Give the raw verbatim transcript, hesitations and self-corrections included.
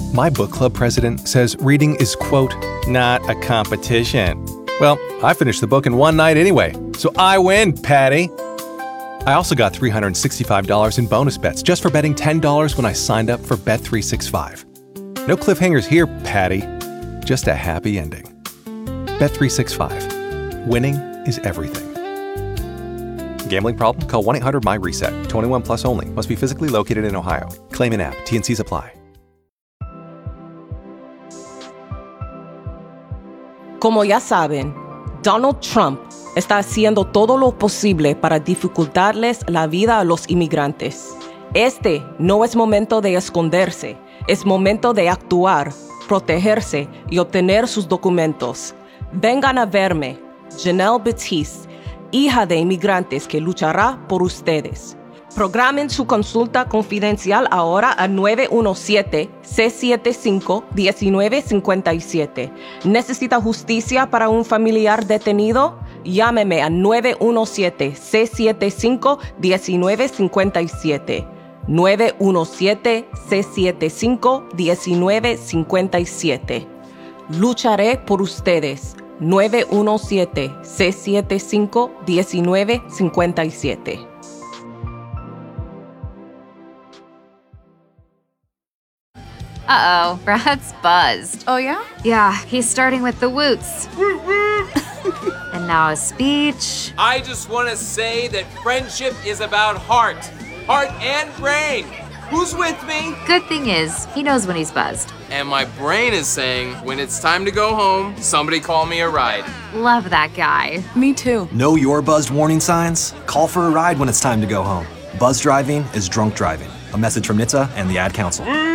My book club president says reading is, quote, not a competition. Well, I finished the book in one night anyway, so I win, Patty. I also got three hundred sixty-five dollars in bonus bets just for betting ten dollars when I signed up for Bet three sixty-five. No cliffhangers here, Patty. Just a happy ending. Bet three sixty-five. Winning is everything. Gambling problem? Call one eight hundred M Y reset. twenty-one plus only. Must be physically located in Ohio. Claim in app. T and Cs apply. Como ya saben, Donald Trump está haciendo todo lo posible para dificultarles la vida a los inmigrantes. Este no es momento de esconderse, es momento de actuar, protegerse y obtener sus documentos. Vengan a verme, Janelle Batiste, hija de inmigrantes que luchará por ustedes. Programen su consulta confidencial ahora a nueve uno siete, seis siete cinco, uno nueve cinco siete. ¿Necesita justicia para un familiar detenido? Llámeme a nueve uno siete, seis siete cinco, uno nueve cinco siete. nueve uno siete, seis siete cinco, uno nueve cinco siete. Lucharé por ustedes. nueve uno siete, seis siete cinco, uno nueve cinco siete. Uh-oh, Brad's buzzed. Oh, yeah? Yeah, he's starting with the woots. And now a speech. I just want to say that friendship is about heart. Heart and brain. Who's with me? Good thing is, he knows when he's buzzed. And my brain is saying, when it's time to go home, somebody call me a ride. Love that guy. Me too. Know your buzzed warning signs? Call for a ride when it's time to go home. Buzz driving is drunk driving. A message from N H T S A and the Ad Council.